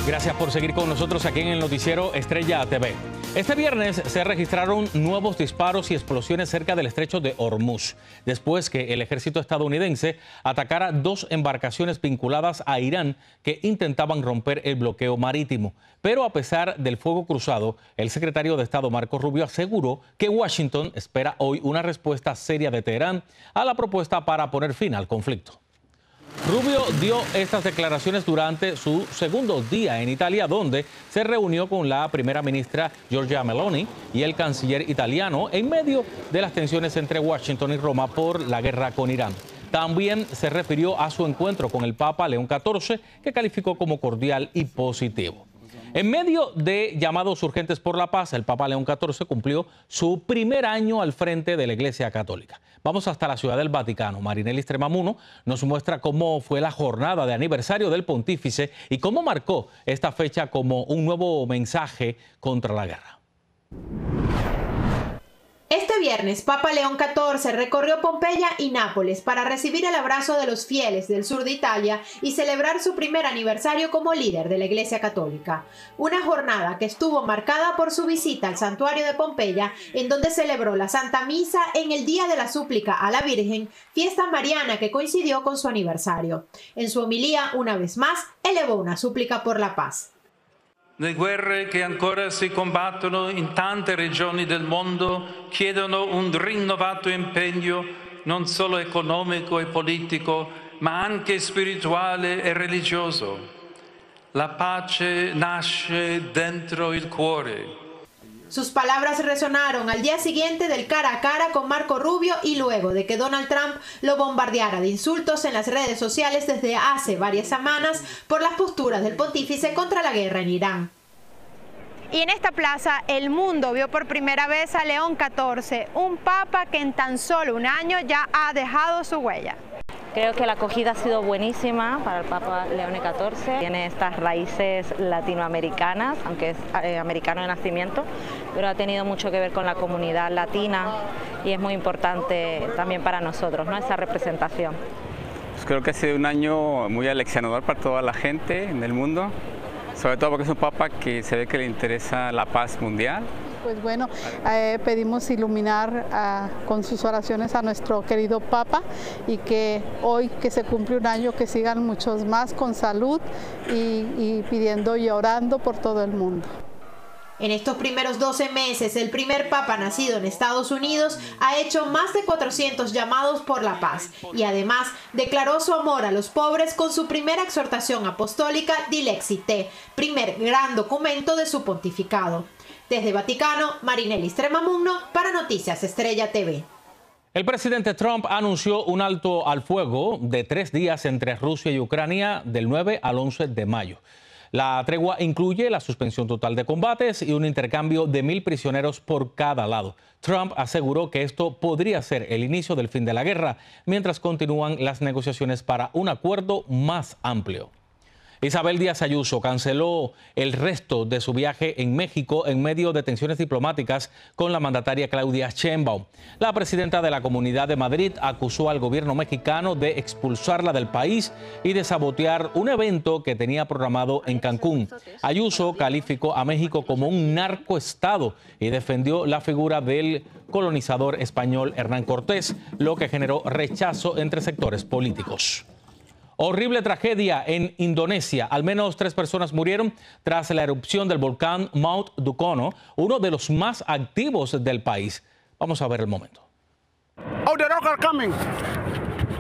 Gracias por seguir con nosotros aquí en el noticiero Estrella TV. Este viernes se registraron nuevos disparos y explosiones cerca del estrecho de Hormuz, después que el ejército estadounidense atacara dos embarcaciones vinculadas a Irán que intentaban romper el bloqueo marítimo. Pero a pesar del fuego cruzado, el secretario de Estado Marco Rubio aseguró que Washington espera hoy una respuesta seria de Teherán a la propuesta para poner fin al conflicto. Rubio dio estas declaraciones durante su segundo día en Italia, donde se reunió con la primera ministra Giorgia Meloni y el canciller italiano en medio de las tensiones entre Washington y Roma por la guerra con Irán. También se refirió a su encuentro con el Papa León XIV, que calificó como cordial y positivo. En medio de llamados urgentes por la paz, el Papa León XIV cumplió su primer año al frente de la Iglesia Católica. Vamos hasta la Ciudad del Vaticano. Marinelli Stremamuno nos muestra cómo fue la jornada de aniversario del pontífice y cómo marcó esta fecha como un nuevo mensaje contra la guerra. Este viernes, Papa León XIV recorrió Pompeya y Nápoles para recibir el abrazo de los fieles del sur de Italia y celebrar su primer aniversario como líder de la Iglesia Católica. Una jornada que estuvo marcada por su visita al santuario de Pompeya, en donde celebró la Santa Misa en el Día de la Súplica a la Virgen, fiesta mariana que coincidió con su aniversario. En su homilía, una vez más, elevó una súplica por la paz. Le guerre che ancora si combattono in tante regioni del mondo chiedono un rinnovato impegno non solo economico e politico, ma anche spirituale e religioso. La pace nasce dentro il cuore. Sus palabras resonaron al día siguiente del cara a cara con Marco Rubio y luego de que Donald Trump lo bombardeara de insultos en las redes sociales desde hace varias semanas por las posturas del pontífice contra la guerra en Irán. Y en esta plaza el mundo vio por primera vez a León XIV, un papa que en tan solo un año ya ha dejado su huella. Creo que la acogida ha sido buenísima para el Papa León XIV. Tiene estas raíces latinoamericanas, aunque es americano de nacimiento, pero ha tenido mucho que ver con la comunidad latina y es muy importante también para nosotros, ¿no? Esa representación. Pues creo que ha sido un año muy aleccionador para toda la gente en el mundo, sobre todo porque es un Papa que se ve que le interesa la paz mundial. Pues bueno, pedimos iluminar con sus oraciones a nuestro querido Papa y que hoy que se cumple un año que sigan muchos más con salud y pidiendo y orando por todo el mundo. En estos primeros 12 meses, el primer papa nacido en Estados Unidos ha hecho más de 400 llamados por la paz y además declaró su amor a los pobres con su primera exhortación apostólica Dilexit Te, primer gran documento de su pontificado. Desde Vaticano, Marinelli Stremamuno para Noticias Estrella TV. El presidente Trump anunció un alto al fuego de 3 días entre Rusia y Ucrania del 9 al 11 de mayo. La tregua incluye la suspensión total de combates y un intercambio de 1.000 prisioneros por cada lado. Trump aseguró que esto podría ser el inicio del fin de la guerra, mientras continúan las negociaciones para un acuerdo más amplio. Isabel Díaz Ayuso canceló el resto de su viaje en México en medio de tensiones diplomáticas con la mandataria Claudia Sheinbaum. La presidenta de la Comunidad de Madrid acusó al gobierno mexicano de expulsarla del país y de sabotear un evento que tenía programado en Cancún. Ayuso calificó a México como un narcoestado y defendió la figura del colonizador español Hernán Cortés, lo que generó rechazo entre sectores políticos. Horrible tragedia en Indonesia. Al menos 3 personas murieron tras la erupción del volcán Mount Dukono, uno de los más activos del país. Vamos a ver el momento. Oh, the rock are coming.